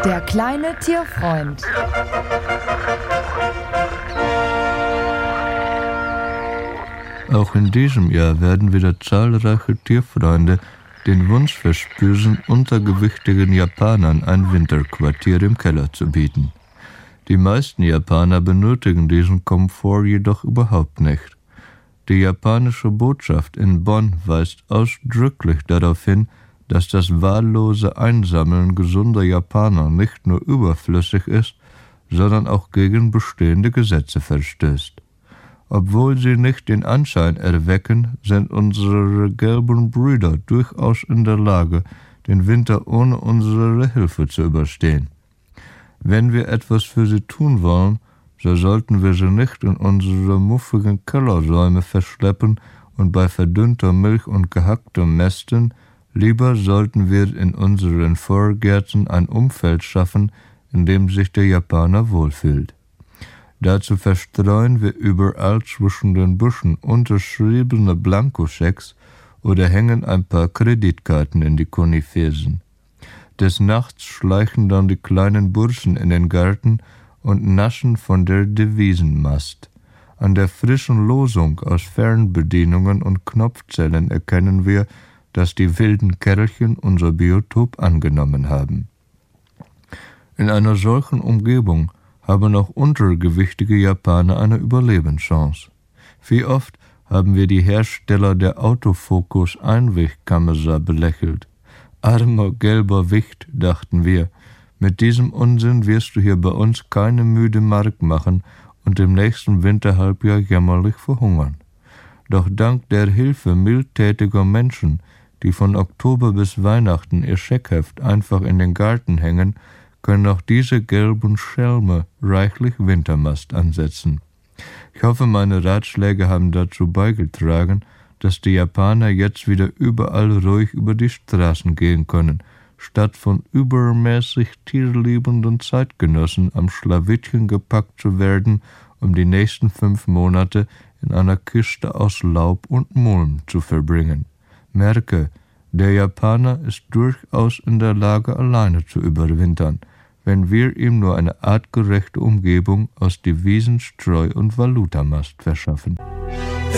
Der kleine Tierfreund. Auch in diesem Jahr werden wieder zahlreiche Tierfreunde den Wunsch verspüren, untergewichtigen Japanern ein Winterquartier im Keller zu bieten. Die meisten Japaner benötigen diesen Komfort jedoch überhaupt nicht. Die japanische Botschaft in Bonn weist ausdrücklich darauf hin, dass das wahllose Einsammeln gesunder Japaner nicht nur überflüssig ist, sondern auch gegen bestehende Gesetze verstößt. Obwohl sie nicht den Anschein erwecken, sind unsere gelben Brüder durchaus in der Lage, den Winter ohne unsere Hilfe zu überstehen. Wenn wir etwas für sie tun wollen, so sollten wir sie nicht in unsere muffigen Kellerräume verschleppen und bei verdünnter Milch und gehacktem Mästen. Lieber sollten wir in unseren Vorgärten ein Umfeld schaffen, in dem sich der Japaner wohlfühlt. Dazu verstreuen wir überall zwischen den Büschen unterschriebene Blankoschecks oder hängen ein paar Kreditkarten in die Koniferen. Des Nachts schleichen dann die kleinen Burschen in den Garten und naschen von der Devisenmast. An der frischen Losung aus Fernbedienungen und Knopfzellen erkennen wir, dass die wilden Kerlchen unser Biotop angenommen haben. In einer solchen Umgebung haben auch untergewichtige Japaner eine Überlebenschance. Wie oft haben wir die Hersteller der Autofokus-Einwegkamera belächelt. Armer gelber Wicht, dachten wir, mit diesem Unsinn wirst du hier bei uns keine müde Mark machen und im nächsten Winterhalbjahr jämmerlich verhungern. Doch dank der Hilfe mildtätiger Menschen, die von Oktober bis Weihnachten ihr Scheckheft einfach in den Garten hängen, können auch diese gelben Schelme reichlich Wintermast ansetzen. Ich hoffe, meine Ratschläge haben dazu beigetragen, dass die Japaner jetzt wieder überall ruhig über die Straßen gehen können, statt von übermäßig tierliebenden Zeitgenossen am Schlawittchen gepackt zu werden, um die nächsten 5 Monate in einer Kiste aus Laub und Mulm zu verbringen. Merke, der Japaner ist durchaus in der Lage, alleine zu überwintern, wenn wir ihm nur eine artgerechte Umgebung aus Devisen, Streu und Valutamast verschaffen.